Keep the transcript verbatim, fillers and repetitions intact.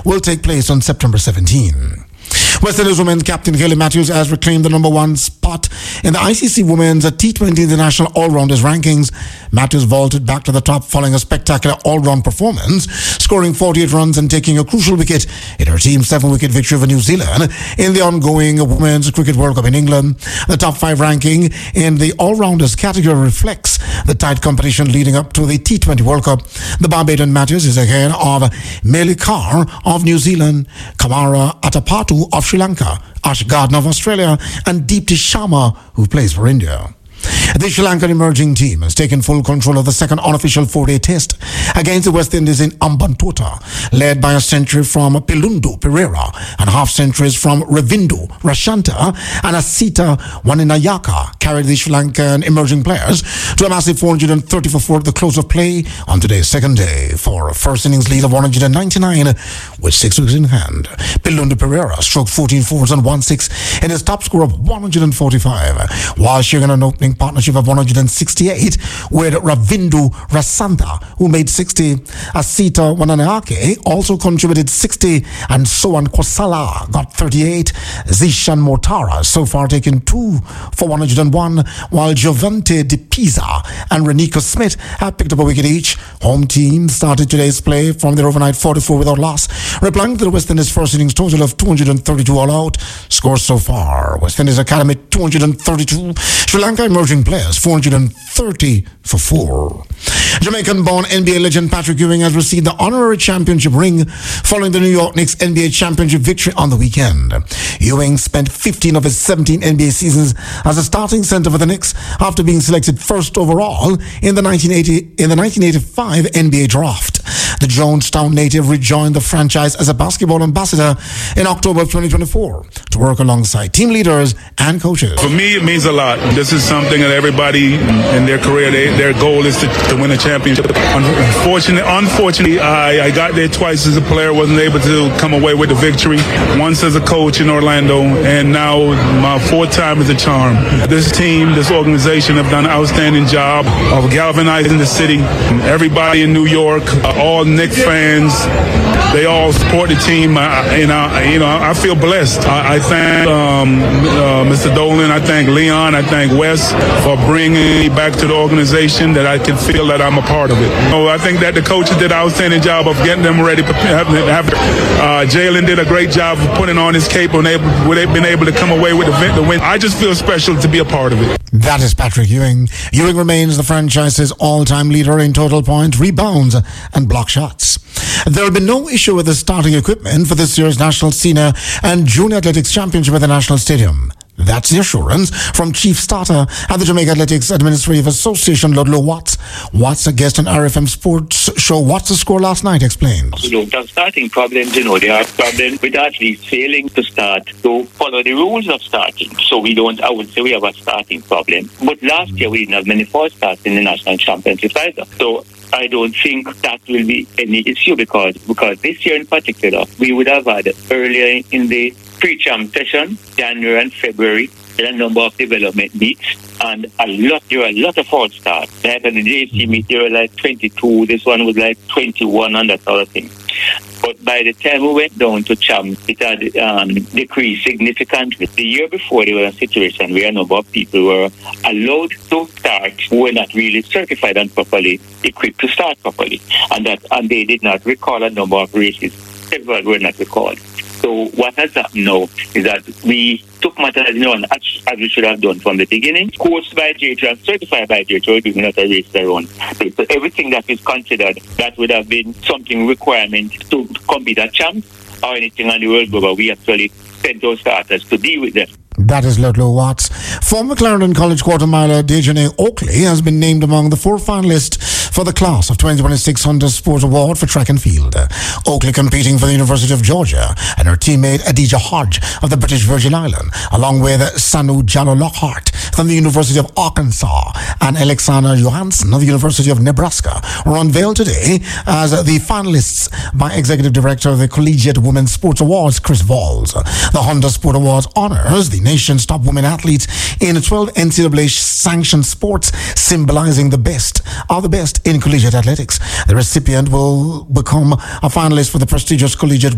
will take place on September seventeenth. West Indies women's captain Hayley Matthews has reclaimed the number one spot in the I C C Women's T twenty International All-Rounders rankings. Matthews vaulted back to the top following a spectacular all-round performance, scoring forty-eight runs and taking a crucial wicket in her team's seven-wicket victory over New Zealand in the ongoing Women's Cricket World Cup in England. The top five ranking in the all-rounders category reflects the tight competition leading up to the T twenty World Cup. The Barbadian Matthews is ahead of Melly Carr of New Zealand, Kamara Atapattu of Sri Lanka, Ash Gardner of Australia, and Deepti Sharma, who plays for India. The Sri Lankan emerging team has taken full control of the second unofficial four-day test against the West Indies in Ambantota, led by a century from Pilundu Pereira and half centuries from Ravindu Rashanta and Asita Waninayaka carried the Sri Lankan emerging players to a massive four hundred thirty for four at the close of play on today's second day for a first innings lead of one hundred ninety-nine with six wickets in hand. Pilundu Pereira struck fourteen fours and one six in his top score of one hundred forty-five, while sharing an opening partnership of one hundred sixty-eight with Ravindu Rasanta, who made sixty. Asita Wananayake also contributed sixty, and Sohan Kosala got thirty-eight. Zishan Mortara so far taken two for one hundred one, while Giovante Di Pisa and Renika Smith have picked up a wicket each. Home team started today's play from their overnight forty-four without loss, replying to the West Indies first innings total of two hundred thirty-two all out. Scores so far: West Indies Academy two hundred thirty-two, Sri Lanka emerging players four hundred thirty for four. Jamaican-born N B A legend Patrick Ewing has received the honorary championship ring following the New York Knicks N B A championship victory on the weekend. Ewing spent fifteen of his seventeen N B A seasons as a starting center for the Knicks after being selected first overall in the nineteen eighty in the nineteen eighty-five N B A draft. The Jonestown native rejoined the franchise as a basketball ambassador in October of twenty twenty-four to work alongside team leaders and coaches. For me, it means a lot. This is something that everybody in their career, they, their goal is to, to win a championship. Unfortunately, unfortunately I, I got there twice as a player, wasn't able to come away with the victory. Once as a coach in Orlando, and now my fourth time as a charm. This team, this organization have done an outstanding job of galvanizing the city. Everybody in New York, all Knicks fans, they all support the team, I, and I, you know, I feel blessed. I, I thank um, uh, Mister Dolan, I thank Leon, I thank Wes for bringing me back to the organization, that I can feel that I'm a part of it. So I think that the coaches did an outstanding job of getting them ready. Uh, Jalen did a great job of putting on his cape and able, been able to come away with the win. I just feel special to be a part of it. That is Patrick Ewing. Ewing remains the franchise's all-time leader in total points, rebounds, and block shots. There will be no issue with the starting equipment for this year's National Senior and Junior Athletics Championship at the National Stadium. That's the assurance from Chief Starter at the Jamaica Athletics Administrative Association, Ludlow Watts. Watts, a guest on R F M Sports show What's the Score last night, explains. We don't have starting problems, you know. There are problems with athletes failing to start, to follow the rules of starting. So we don't, I would say we have a starting problem. But last year we didn't have many false starts in the National Championship either. So I don't think that will be any issue because, because this year in particular, we would have had earlier in the pre-champ session, January and February, there are a number of development meets, and a lot, there were a lot of false starts. Like at the J C meet, there were like twenty-two, this one was like twenty-one and that sort of thing. But by the time we went down to champ, it had um, decreased significantly. The year before, there was a situation where a number of people were allowed to start who were not really certified and properly equipped to start properly. And that and they did not recall a number of races. Several were not recalled. So what has happened now is that we took matters in our own as, as we should have done from the beginning. Coached by J H O and certified by J H O, we do not a race their own. So everything that is considered that would have been something requirement to compete at champ or anything on the world over, we actually sent those starters to deal with them. That is Ludlow Watts. Former Clarendon College quarter miler Dejanay Oakley has been named among the four finalists for the class of twenty twenty-six Hunter Sports Award for track and field. Oakley competing for the University of Georgia and her teammate Adija Hodge of the British Virgin Islands, along with Sanu Jallo Lockhart from the University of Arkansas and Alexander Johansson of the University of Nebraska, were unveiled today as the finalists by Executive Director of the Collegiate Women's Sports Awards, Chris Valls. The Hunter Sport Awards honors the nation's top women athletes in twelve N C double A sanctioned sports, symbolizing the best of the best in collegiate athletics. The recipient will become a finalist for the prestigious Collegiate